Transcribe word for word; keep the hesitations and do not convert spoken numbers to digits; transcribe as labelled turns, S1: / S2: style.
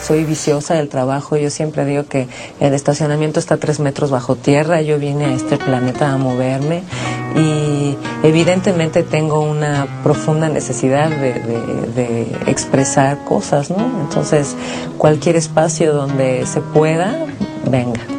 S1: soy viciosa del trabajo. Yo siempre digo que el estacionamiento está a tres metros bajo tierra. Yo vine a este planeta a moverme y evidentemente tengo una profunda necesidad de, de, de expresar cosas, ¿no? Entonces, cualquier espacio donde se pueda, venga.